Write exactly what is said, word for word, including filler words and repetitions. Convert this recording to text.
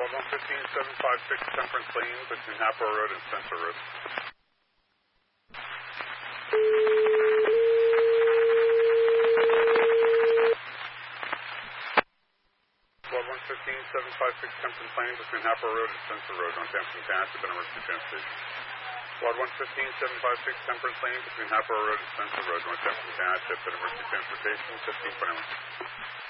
one fifteen, seven five six Temperance Lane between Hatboro Road and Spencer Road. one fifteen, seven five six Temperance Lane between Hatboro Road and Spencer Road on Sampson Township and Emergency Transportation. Squad one fifteen, seven five six Temperance Lane between Hatboro Road and Spencer Road on Sampson Township and Emergency Transportation, fifteen twenty-one.